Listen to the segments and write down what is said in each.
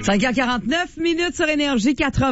5h49 sur Énergie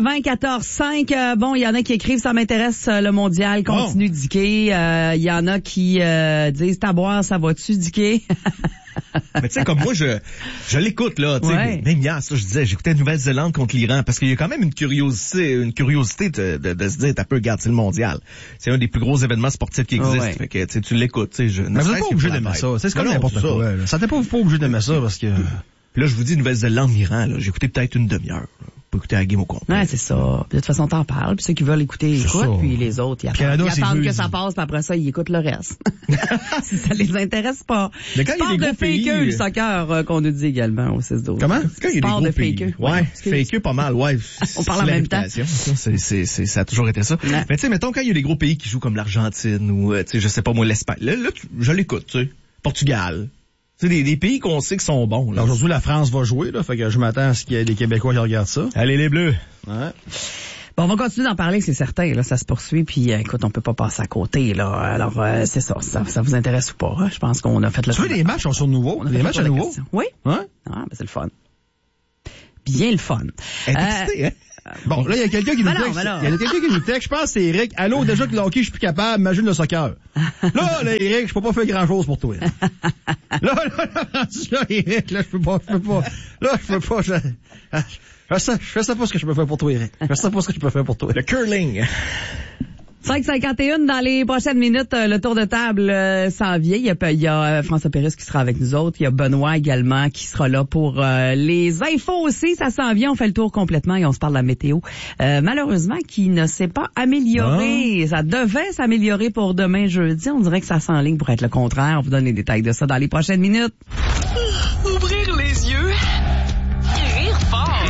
94.5. Bon, il y en a qui écrivent « Ça m'intéresse le mondial, continue Dicky ». Il y en a qui disent « T'as boire, ça va-tu, Dicky ». Mais tu sais, comme moi, je l'écoute, là, tu sais. Ouais. Même hier, ça, je disais, j'écoutais Nouvelle-Zélande contre l'Iran, parce qu'il y a quand même une curiosité de se dire, t'as peu regarder le mondial. C'est un des plus gros événements sportifs qui existent. Ouais. Fait que, tu l'écoutes, tu sais. Mais vous n'êtes pas obligé d'aimer ça. C'est comme n'importe quoi. Ça t'es pas obligé d'aimer ça, parce que... Puis là, je vous dis, Nouvelle-Zélande-Iran, là, j'ai écouté peut-être une demi-heure. Pas écouter la game au complet. Ouais, c'est ça. De toute façon, t'en parles, puis ceux qui veulent écouter, écoutent, puis les autres, ils attendent que ça passe, puis après ça, ils écoutent le reste. Si ça les intéresse pas. Sport de fakeux, le soccer, qu'on nous dit également au 6-12. Comment? Sport de fakeux. Ouais, fakeux pas mal, ouais. On parle en même temps. Ça a toujours été ça. Ouais. Mais tu sais, mettons, quand il y a des gros pays qui jouent comme l'Argentine ou, tu sais, je sais pas moi, l'Espagne, là, je l'écoute, tu sais. Portugal. C'est des pays qu'on sait qui sont bons. Là. Aujourd'hui, la France va jouer, là, fait que je m'attends à ce qu'il y ait des Québécois qui regardent ça. Allez, les Bleus! Ouais. Bon, on va continuer d'en parler, c'est certain. Là, ça se poursuit, puis écoute, on peut pas passer à côté. Là, alors c'est ça vous intéresse ou pas hein? Je pense qu'on a fait le. Tu veux les matchs sont sur nouveau, les matchs à nouveau. Oui. Hein? Ah, ben c'est le fun. Bien le fun. Excité, hein? Bon, là, il y a quelqu'un qui nous texte. Il y a quelqu'un qui nous texte. Je pense que c'est Eric. Allô, déjà que le hockey, je suis plus capable. Imagine le soccer. Là, Eric, je peux pas faire grand chose pour toi. Là, Eric, là, je peux pas. Là, je peux pas. Je fais ça pas ce que je peux faire pour toi, Eric. Je fais ça pas ce que je peux faire pour toi. Le curling. 5h51 dans les prochaines minutes, le tour de table s'en vient. Il y a François Pérusse qui sera avec nous autres. Il y a Benoît également qui sera là pour les infos aussi. Ça s'en vient. On fait le tour complètement et on se parle de la météo. Malheureusement, qui ne s'est pas améliorée. Ça devait s'améliorer pour demain jeudi. On dirait que ça s'enligne pour être le contraire. On vous donne les détails de ça dans les prochaines minutes. Ouvrir les yeux et rire fort.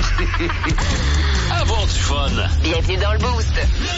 Avoir du fun. Bienvenue dans le Boost.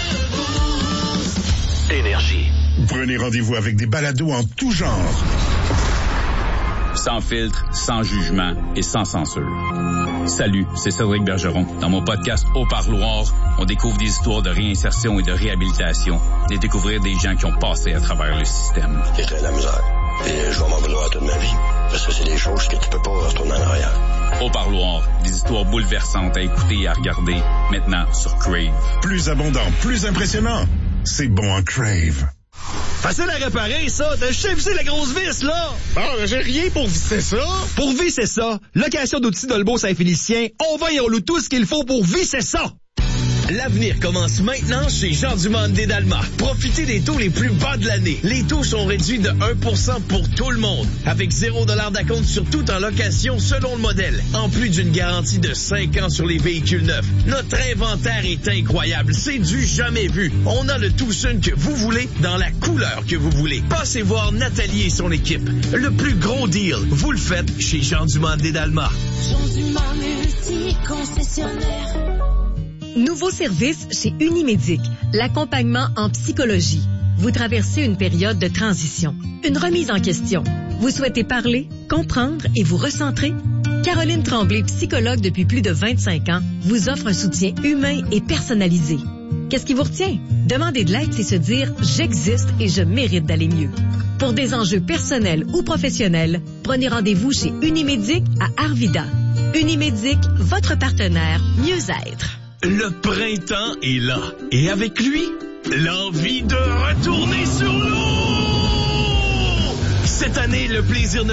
Énergie. Prenez rendez-vous avec des balados en tout genre. Sans filtre, sans jugement et sans censure. Salut, c'est Cédric Bergeron. Dans mon podcast Au Parloir, on découvre des histoires de réinsertion et de réhabilitation, et découvrir des gens qui ont passé à travers le système. J'ai très de la misère. Et je vais m'en vouloir toute ma vie. Parce que c'est des choses que tu peux pas retourner en arrière. Au Parloir, des histoires bouleversantes à écouter et à regarder, maintenant sur Crave. Plus abondant, plus impressionnant. C'est bon en Crave. Facile à réparer, ça. T'as juste à visser la grosse vis, là. Bon, j'ai rien pour visser ça. Pour visser ça, location d'outils Dolbeau Saint-Félicien, on va et on loue tout ce qu'il faut pour visser ça. L'avenir commence maintenant chez Jean Dumont des Dalmas. Profitez des taux les plus bas de l'année. Les taux sont réduits de 1% pour tout le monde. Avec 0$ d'acompte sur tout en location selon le modèle. En plus d'une garantie de 5 ans sur les véhicules neufs. Notre inventaire est incroyable. C'est du jamais vu. On a le Tucson que vous voulez dans la couleur que vous voulez. Passez voir Nathalie et son équipe. Le plus gros deal, vous le faites chez Jean Dumont des Dalmas. Jean Dumont multi-concessionnaire. Nouveau service chez Unimédic, l'accompagnement en psychologie. Vous traversez une période de transition, une remise en question. Vous souhaitez parler, comprendre et vous recentrer? Caroline Tremblay, psychologue depuis plus de 25 ans, vous offre un soutien humain et personnalisé. Qu'est-ce qui vous retient? Demander de l'aide, c'est se dire « J'existe et je mérite d'aller mieux ». Pour des enjeux personnels ou professionnels, prenez rendez-vous chez Unimédic à Arvida. Unimédic, votre partenaire mieux-être. Le printemps est là. Et avec lui, l'envie de retourner sur l'eau. Cette année, le plaisir ne